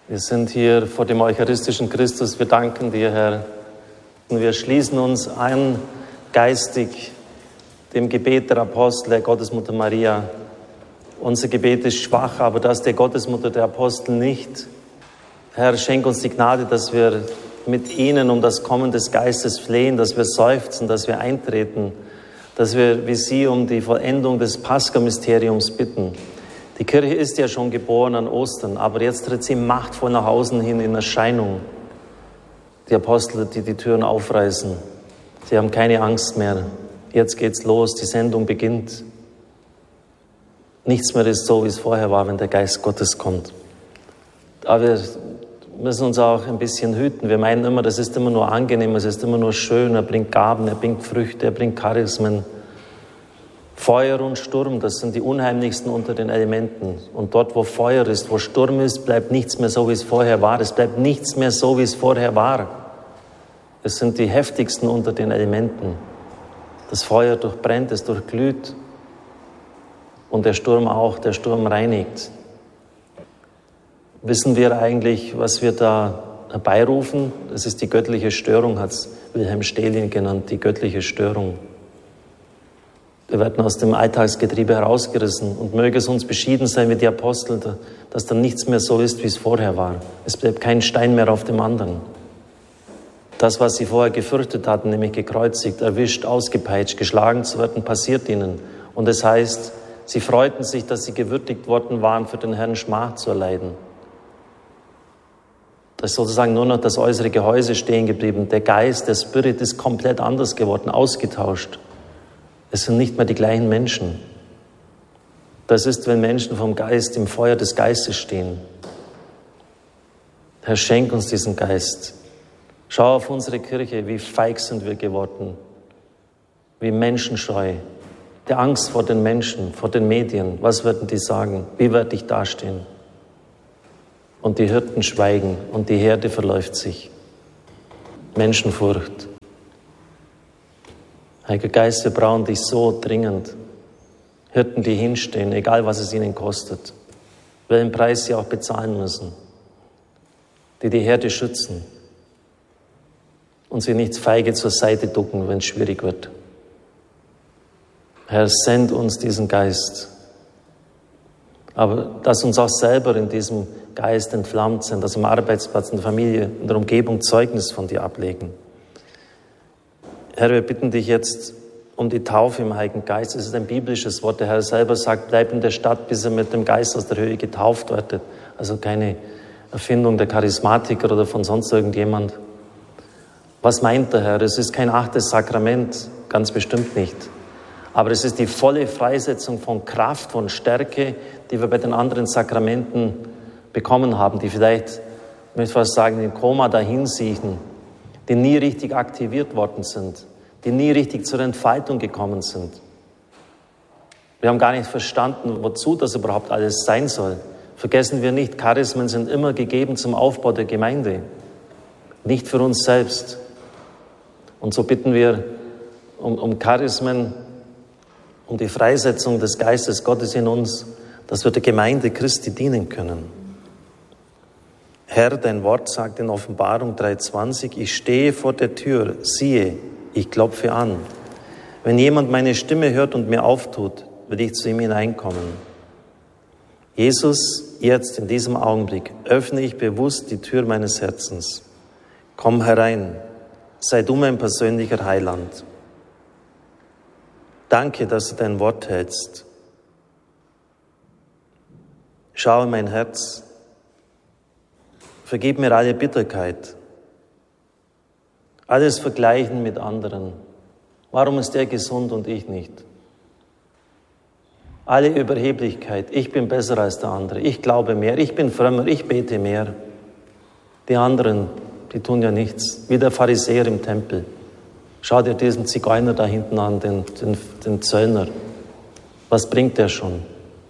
Wir sind hier vor dem eucharistischen Christus. Wir danken dir, Herr. Und wir schließen uns an geistig dem Gebet der Apostel, der Gottesmutter Maria. Unser Gebet ist schwach, aber das der Gottesmutter der Apostel nicht. Herr, schenk uns die Gnade, dass wir mit ihnen um das Kommen des Geistes flehen, dass wir seufzen, dass wir eintreten, dass wir wie sie um die Vollendung des Pascha-Mysteriums bitten. Die Kirche ist ja schon geboren an Ostern, aber jetzt tritt sie machtvoll nach außen hin in Erscheinung. Die Apostel, die die Türen aufreißen, sie haben keine Angst mehr. Jetzt geht's los, die Sendung beginnt. Nichts mehr ist so, wie es vorher war, wenn der Geist Gottes kommt. Aber wir müssen uns auch ein bisschen hüten. Wir meinen immer, das ist immer nur angenehm, es ist immer nur schön, er bringt Gaben, er bringt Früchte, er bringt Charismen. Feuer und Sturm, das sind die unheimlichsten unter den Elementen. Und dort, wo Feuer ist, wo Sturm ist, bleibt nichts mehr so, wie es vorher war. Es bleibt nichts mehr so, wie es vorher war. Es sind die heftigsten unter den Elementen. Das Feuer durchbrennt, es durchglüht. Und der Sturm auch, der Sturm reinigt. Wissen wir eigentlich, was wir da herbeirufen? Das ist die göttliche Störung, hat es Wilhelm Stelin genannt, die göttliche Störung. Wir werden aus dem Alltagsgetriebe herausgerissen und möge es uns beschieden sein wie die Apostel, dass dann nichts mehr so ist, wie es vorher war. Es bleibt kein Stein mehr auf dem anderen. Das, was sie vorher gefürchtet hatten, nämlich gekreuzigt, erwischt, ausgepeitscht, geschlagen zu werden, passiert ihnen. Und es heißt, sie freuten sich, dass sie gewürdigt worden waren, für den Herrn Schmach zu erleiden. Da ist sozusagen nur noch das äußere Gehäuse stehen geblieben. Der Geist, der Spirit ist komplett anders geworden, ausgetauscht. Es sind nicht mehr die gleichen Menschen. Das ist, wenn Menschen vom Geist im Feuer des Geistes stehen. Herr, schenk uns diesen Geist. Schau auf unsere Kirche, wie feig sind wir geworden, wie menschenscheu, der Angst vor den Menschen, vor den Medien. Was werden die sagen? Wie werde ich dastehen? Und die Hirten schweigen und die Herde verläuft sich. Menschenfurcht. Heiliger Geist, wir brauchen dich so dringend. Hirten, die hinstehen, egal was es ihnen kostet, welchen Preis sie auch bezahlen müssen, die die Herde schützen und sie nicht feige zur Seite ducken, wenn es schwierig wird. Herr, send uns diesen Geist, aber dass uns auch selber in diesem Geist entflammt sind, dass am Arbeitsplatz, in der Familie, in der Umgebung Zeugnis von dir ablegen. Herr, wir bitten dich jetzt um die Taufe im Heiligen Geist. Es ist ein biblisches Wort. Der Herr selber sagt, bleib in der Stadt, bis er mit dem Geist aus der Höhe getauft wird. Also keine Erfindung der Charismatiker oder von sonst irgendjemand. Was meint der Herr? Es ist kein 8. Sakrament, ganz bestimmt nicht. Aber es ist die volle Freisetzung von Kraft, von Stärke, die wir bei den anderen Sakramenten bekommen haben, die vielleicht, ich möchte fast sagen, im Koma dahinsiechen, die nie richtig aktiviert worden sind, die nie richtig zur Entfaltung gekommen sind. Wir haben gar nicht verstanden, wozu das überhaupt alles sein soll. Vergessen wir nicht, Charismen sind immer gegeben zum Aufbau der Gemeinde, nicht für uns selbst. Und so bitten wir um Charismen, um die Freisetzung des Geistes Gottes in uns, dass wir der Gemeinde Christi dienen können. Herr, dein Wort sagt in Offenbarung 3,20, ich stehe vor der Tür, siehe, ich klopfe an. Wenn jemand meine Stimme hört und mir auftut, will ich zu ihm hineinkommen. Jesus, jetzt in diesem Augenblick öffne ich bewusst die Tür meines Herzens. Komm herein, sei du mein persönlicher Heiland. Danke, dass du dein Wort hältst. Schau in mein Herz. Vergib mir alle Bitterkeit, alles Vergleichen mit anderen. Warum ist der gesund und ich nicht? Alle Überheblichkeit, ich bin besser als der andere, ich glaube mehr, ich bin frömmer, ich bete mehr. Die anderen, die tun ja nichts, wie der Pharisäer im Tempel. Schau dir diesen Zigeuner da hinten an, den Zöllner. Was bringt der schon?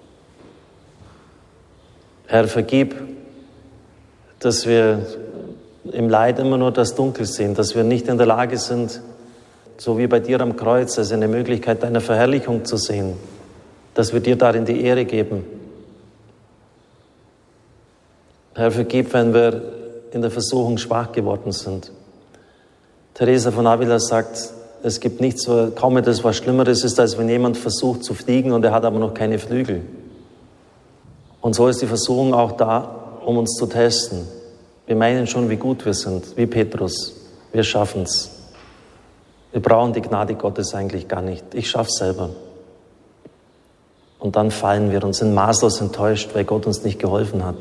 Herr, vergib, dass wir im Leid immer nur das Dunkel sehen, dass wir nicht in der Lage sind, so wie bei dir am Kreuz, also eine Möglichkeit deiner Verherrlichung zu sehen, dass wir dir darin die Ehre geben. Herr, vergib, wenn wir in der Versuchung schwach geworden sind. Teresa von Avila sagt, es gibt nichts, kaum etwas, was Schlimmeres ist, als wenn jemand versucht zu fliegen und er hat aber noch keine Flügel. Und so ist die Versuchung auch da, um uns zu testen. Wir meinen schon, wie gut wir sind, wie Petrus. Wir schaffen es. Wir brauchen die Gnade Gottes eigentlich gar nicht. Ich schaffe es selber. Und dann fallen wir und sind maßlos enttäuscht, weil Gott uns nicht geholfen hat.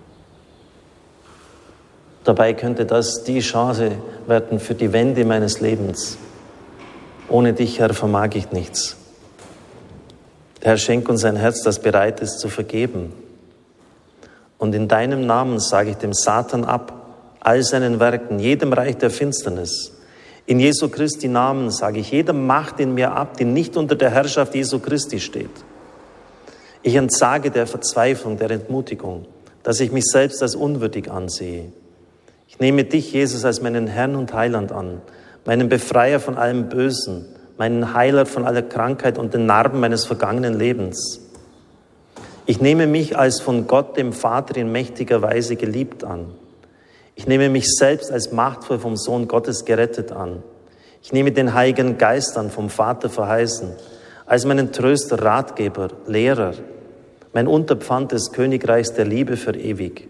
Dabei könnte das die Chance werden für die Wende meines Lebens. Ohne dich, Herr, vermag ich nichts. Herr, schenk uns ein Herz, das bereit ist zu vergeben. Und in deinem Namen sage ich dem Satan ab, all seinen Werken, jedem Reich der Finsternis. In Jesu Christi Namen sage ich jeder Macht in mir ab, die nicht unter der Herrschaft Jesu Christi steht. Ich entsage der Verzweiflung, der Entmutigung, dass ich mich selbst als unwürdig ansehe. Ich nehme dich, Jesus, als meinen Herrn und Heiland an, meinen Befreier von allem Bösen, meinen Heiler von aller Krankheit und den Narben meines vergangenen Lebens. Ich nehme mich als von Gott, dem Vater, in mächtiger Weise geliebt an. Ich nehme mich selbst als machtvoll vom Sohn Gottes gerettet an. Ich nehme den Heiligen Geist an, vom Vater verheißen, als meinen Tröster, Ratgeber, Lehrer, mein Unterpfand des Königreichs der Liebe für ewig.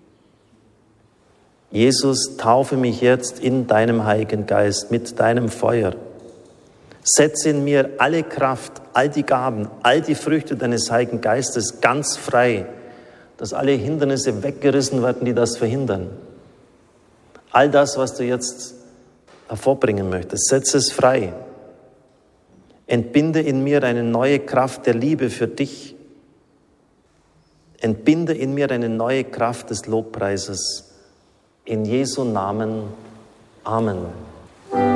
Jesus, taufe mich jetzt in deinem Heiligen Geist, mit deinem Feuer. Setze in mir alle Kraft, all die Gaben, all die Früchte deines Heiligen Geistes ganz frei, dass alle Hindernisse weggerissen werden, die das verhindern. All das, was du jetzt hervorbringen möchtest, setze es frei. Entbinde in mir eine neue Kraft der Liebe für dich. Entbinde in mir eine neue Kraft des Lobpreises. In Jesu Namen. Amen.